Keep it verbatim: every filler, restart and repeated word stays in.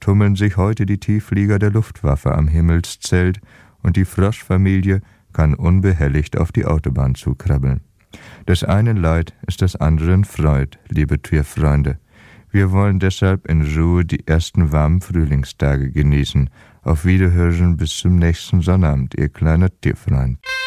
tummeln sich heute die Tiefflieger der Luftwaffe am Himmelszelt und die Froschfamilie kann unbehelligt auf die Autobahn zukrabbeln. Des einen Leid ist des anderen Freud, liebe Tierfreunde. Wir wollen deshalb in Ruhe die ersten warmen Frühlingstage genießen. Auf Wiederhören bis zum nächsten Sonnabend, ihr kleiner Tierfreund.